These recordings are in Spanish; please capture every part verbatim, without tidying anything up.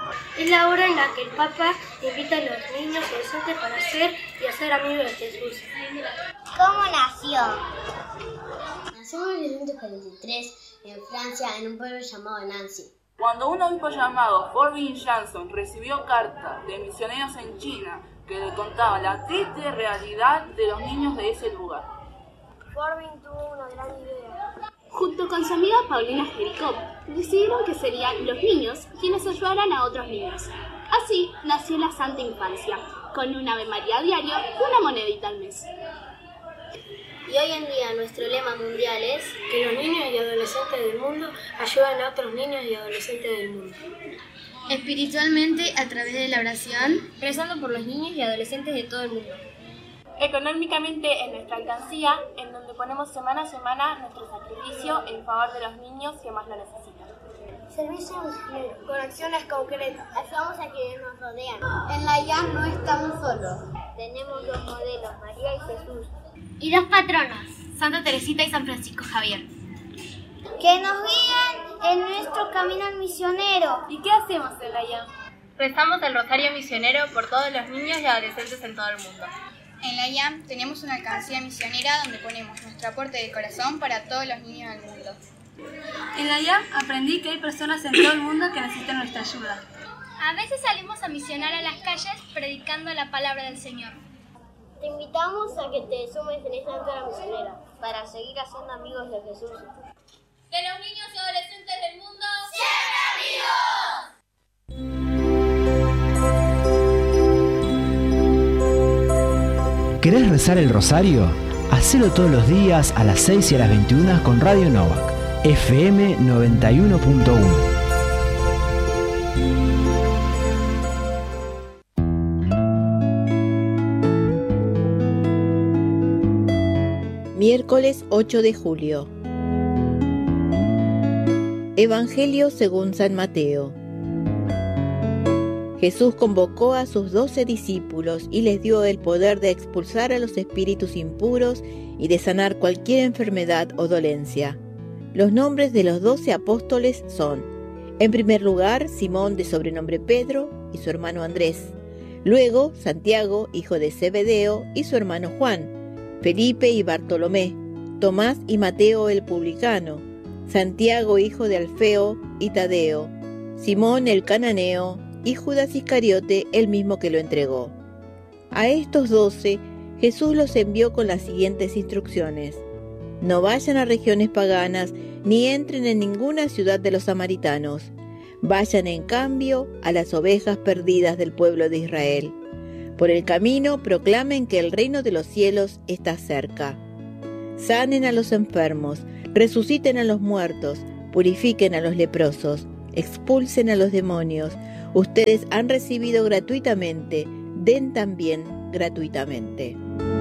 Es la hora en la que el Papa invita a los niños y adolescentes para ser y hacer amigos de Jesús. ¿Cómo nació? Nació en mil novecientos cuarenta y tres en Francia, en un pueblo llamado Nancy. Cuando un obispo llamado Forbin Janson recibió cartas de misioneros en China que le contaban la triste realidad de los niños de ese lugar. Forbin tuvo una gran idea. Junto con su amiga Paulina Jericó, decidieron que serían los niños quienes ayudaran a otros niños. Así nació la Santa Infancia, con un Ave María diario y una monedita al mes. Y hoy en día nuestro lema mundial es que los niños y adolescentes del mundo ayudan a otros niños y adolescentes del mundo. Espiritualmente, a través de la oración, rezando por los niños y adolescentes de todo el mundo. Económicamente en nuestra alcancía, en donde ponemos semana a semana nuestro sacrificio en favor de los niños que más lo necesitan. Servicio misionero, con acciones concretas. Ayudamos a quienes nos rodean. En la I A no estamos solos. Tenemos dos modelos, María y Jesús. Y dos patronos, Santa Teresita y San Francisco Javier, que nos guían en nuestro camino misionero. ¿Y qué hacemos en la I A? Rezamos el rosario misionero por todos los niños y adolescentes en todo el mundo. En la I A M tenemos una alcancía misionera donde ponemos nuestro aporte de corazón para todos los niños del mundo. En la I A M aprendí que hay personas en todo el mundo que necesitan nuestra ayuda. A veces salimos a misionar a las calles predicando la palabra del Señor. Te invitamos a que te sumes en esta aventura misionera para seguir haciendo amigos de Jesús. Que los niños y adolescentes del mundo ¡siempre amigos! ¿Querés rezar el rosario? Hacelo todos los días a las seis y a las veintiuna con Radio Novak, F M noventa y uno punto uno. Miércoles ocho de julio. Evangelio según San Mateo. Jesús convocó a sus doce discípulos y les dio el poder de expulsar a los espíritus impuros y de sanar cualquier enfermedad o dolencia. Los nombres de los doce apóstoles son: en primer lugar, Simón, de sobrenombre Pedro, y su hermano Andrés; luego, Santiago, hijo de Zebedeo, y su hermano Juan; Felipe y Bartolomé; Tomás y Mateo el publicano; Santiago, hijo de Alfeo, y Tadeo; Simón el cananeo, y Judas Iscariote, el mismo que lo entregó. A estos doce, Jesús los envió con las siguientes instrucciones: no vayan a regiones paganas, ni entren en ninguna ciudad de los samaritanos. Vayan, en cambio, a las ovejas perdidas del pueblo de Israel. Por el camino proclamen que el reino de los cielos está cerca. Sanen a los enfermos, resuciten a los muertos, purifiquen a los leprosos, expulsen a los demonios. Ustedes han recibido gratuitamente, den también gratuitamente.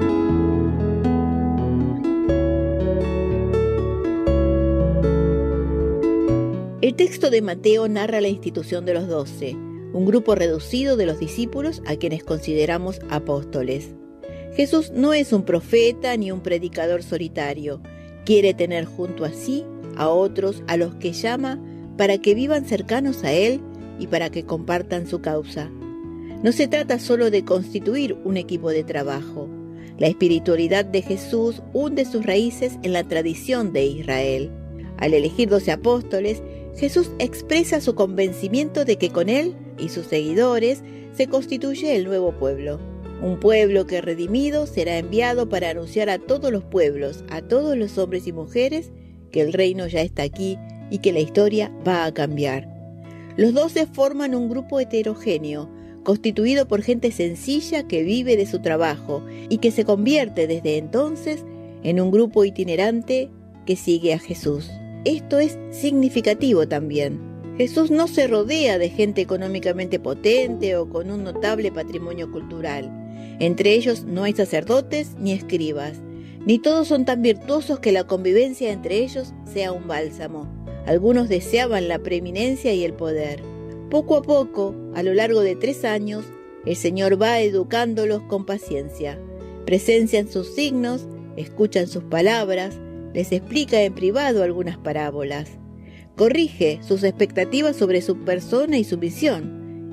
El texto de Mateo narra la institución de los doce, un grupo reducido de los discípulos a quienes consideramos apóstoles. Jesús no es un profeta ni un predicador solitario. Quiere tener junto a sí a otros a los que llama para que vivan cercanos a Él y para que compartan su causa. No se trata solo de constituir un equipo de trabajo. La espiritualidad de Jesús hunde sus raíces en la tradición de Israel. Al elegir doce apóstoles, Jesús expresa su convencimiento de que con Él y sus seguidores se constituye el nuevo pueblo. Un pueblo que, redimido, será enviado para anunciar a todos los pueblos, a todos los hombres y mujeres, que el reino ya está aquí y que la historia va a cambiar. Los doce forman un grupo heterogéneo, constituido por gente sencilla que vive de su trabajo y que se convierte desde entonces en un grupo itinerante que sigue a Jesús. Esto es significativo también. Jesús no se rodea de gente económicamente potente o con un notable patrimonio cultural. Entre ellos no hay sacerdotes ni escribas, ni todos son tan virtuosos que la convivencia entre ellos sea un bálsamo. Algunos deseaban la preeminencia y el poder. Poco a poco, a lo largo de tres años, el Señor va educándolos con paciencia. Presencian sus signos, escuchan sus palabras, les explica en privado algunas parábolas. Corrige sus expectativas sobre su persona y su misión,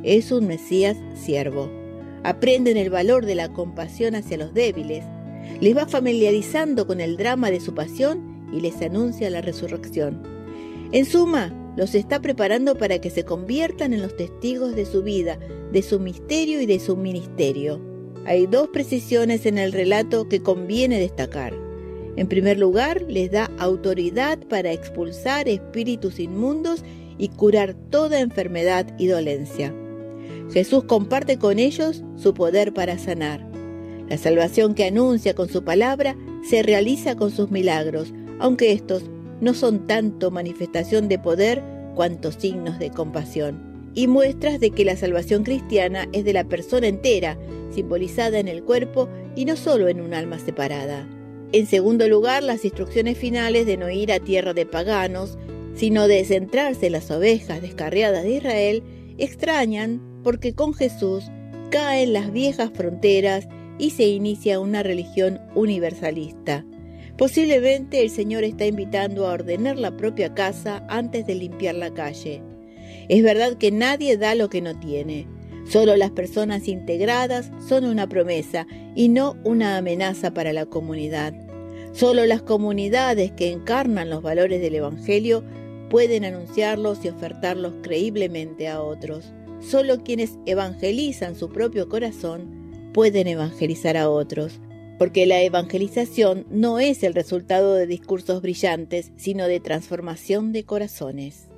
es un Mesías siervo. Aprenden el valor de la compasión hacia los débiles, les va familiarizando con el drama de su pasión y les anuncia la resurrección. En suma, los está preparando para que se conviertan en los testigos de su vida, de su misterio y de su ministerio. Hay dos precisiones en el relato que conviene destacar. En primer lugar, les da autoridad para expulsar espíritus inmundos y curar toda enfermedad y dolencia. Jesús comparte con ellos su poder para sanar. La salvación que anuncia con su palabra se realiza con sus milagros, aunque estos no son tanto manifestación de poder cuanto signos de compasión, y muestras de que la salvación cristiana es de la persona entera, simbolizada en el cuerpo y no solo en un alma separada. En segundo lugar, las instrucciones finales de no ir a tierra de paganos, sino de centrarse en las ovejas descarriadas de Israel, extrañan porque con Jesús caen las viejas fronteras y se inicia una religión universalista. Posiblemente el Señor está invitando a ordenar la propia casa antes de limpiar la calle. Es verdad que nadie da lo que no tiene. Solo las personas integradas son una promesa y no una amenaza para la comunidad. Solo las comunidades que encarnan los valores del Evangelio pueden anunciarlos y ofertarlos creíblemente a otros. Solo quienes evangelizan su propio corazón pueden evangelizar a otros, porque la evangelización no es el resultado de discursos brillantes, sino de transformación de corazones.